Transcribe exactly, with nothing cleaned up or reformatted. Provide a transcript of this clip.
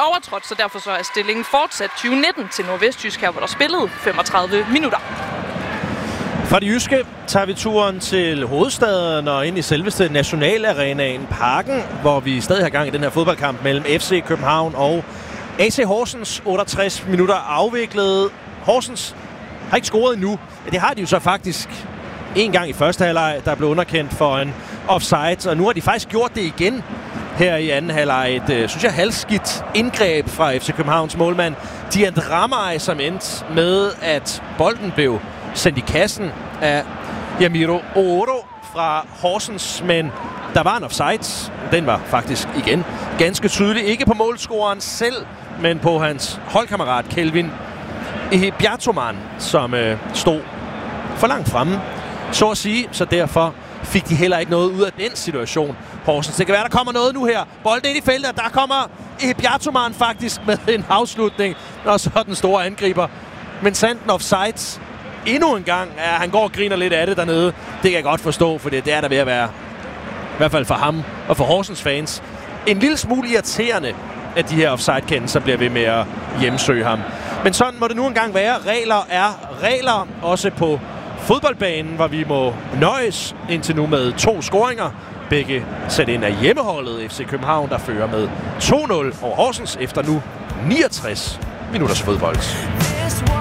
overtrådt, så derfor så er stillingen fortsat tyve nitten til Nordvestjysk her, hvor der spillede femogtredive minutter. Fra det jyske tager vi turen til hovedstaden og ind i selveste Nationalarenaen Parken, hvor vi stadig har gang i den her fodboldkamp mellem F C København og A C Horsens. otteogtres minutter afviklet. Horsens har ikke scoret endnu. Det har de jo så faktisk en gang i første halvleg, der blev underkendt for en offside, og nu har de faktisk gjort det igen her i anden halvleg. Et, øh, synes jeg, halvskidt indgreb fra F C Københavns målmand Dian Ramay, som endte med, at bolden blev sendt i kassen af Yamiro Oro fra Horsens, men der var en offside. Den var faktisk igen ganske tydelig. Ikke på målscoreren selv, men på hans holdkammerat Kelvin Ehibiatoman, som øh, stod for langt fremme, så at sige. Så derfor fik de heller ikke noget ud af den situation. Horsens, det kan være, der kommer noget nu her. Bolden ind i feltet, der kommer Ehibiatoman faktisk med en afslutning, og så den store angriber. Men Sanden offside endnu en gang. Ja, han går og griner lidt af det dernede. Det kan jeg godt forstå, for det er der ved at være, i hvert fald for ham og for Horsens fans, en lille smule irriterende, at de her offside-kendelser bliver ved med at hjemsøge ham. Men sådan må det nu engang være. Regler er regler, også på fodboldbanen, hvor vi må nøjes indtil nu med to scoringer. Begge sat ind af hjemmeholdet F C København, der fører med to nul over Horsens efter nu niogtres minutters fodbold.